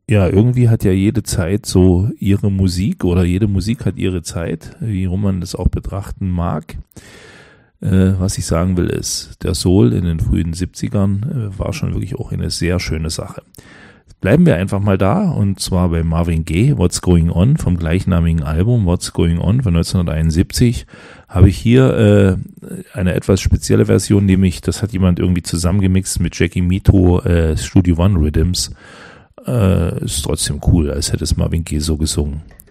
Ja, irgendwie hat ja jede Zeit so ihre Musik oder jede Musik hat ihre Zeit, wie rum man das auch betrachten mag. Was ich sagen will ist, der Soul in den frühen 70ern war schon wirklich auch eine sehr schöne Sache. Bleiben wir einfach mal da und zwar bei Marvin Gaye, What's Going On vom gleichnamigen Album What's Going On von 1971 habe ich hier eine etwas spezielle Version, nämlich das hat jemand irgendwie zusammengemixt mit Jackie Mittoo, Studio One Rhythms. Ist trotzdem cool, als hätte es Marvin Gaye so gesungen.